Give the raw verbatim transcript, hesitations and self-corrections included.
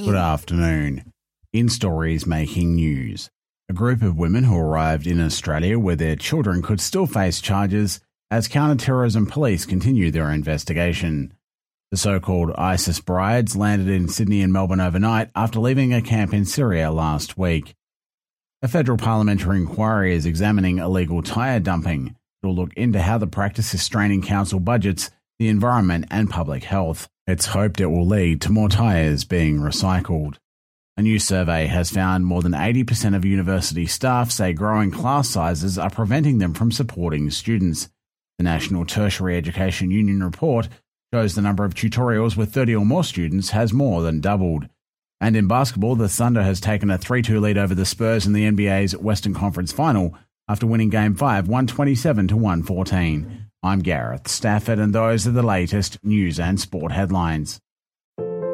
Good afternoon. In Stories Making News, a group of women who arrived in Australia where their children could still face charges as counter-terrorism police continue their investigation. The so-called ISIS brides landed in Sydney and Melbourne overnight after leaving a camp in Syria last week. A federal parliamentary inquiry is examining illegal tyre dumping. It will look into how the practice is straining council budgets, the environment and public health. It's hoped it will lead to more tyres being recycled. A new survey has found more than eighty percent of university staff say growing class sizes are preventing them from supporting students. The National Tertiary Education Union report shows the number of tutorials with thirty or more students has more than doubled. And in basketball, the Thunder has taken a three two lead over the Spurs in the N B A's Western Conference Final after winning Game five one twenty-seven to one fourteen. I'm Gareth Stafford, and those are the latest news and sport headlines.